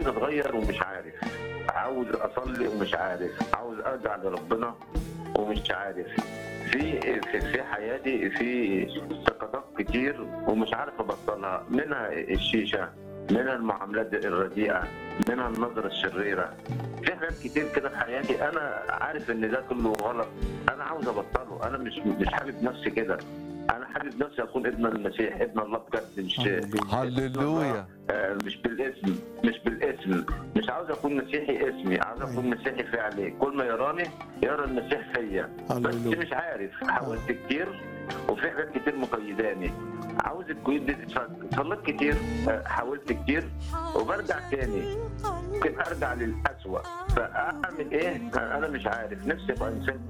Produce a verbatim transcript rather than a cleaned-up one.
عاوز اتغير ومش عارف، عاوز اصلي ومش عارف، عاوز ارجع لربنا ومش عارف. في في في حياتي في سقطات كتير ومش عارف ابطلها، منها الشيشه، منها المعاملات الرديئه، منها النظره الشريره. في حاجات كتير كده في حياتي انا عارف ان ده كله غلط، انا عاوز ابطله، انا مش مش حابب نفسي كده. انا حابب نفسي اكون ابن المسيح، ابن الله بجد، مش هللويا. آه، مش بالاسم، مش بالاسم، مش عاوز اكون مسيحي اسمي، عاوز اكون مسيحي فعلي، كل ما يراني يرى المسيح فيا. بس مش عارف، حاولت كتير وفي حاجات كتير مقيداني، عاوز القيود دي تتفك. صليت كتير، آه، حاولت كتير وبرجع تاني، ممكن ارجع للأسوأ. فاعمل ايه؟ انا مش عارف. نفسي ابقى انسان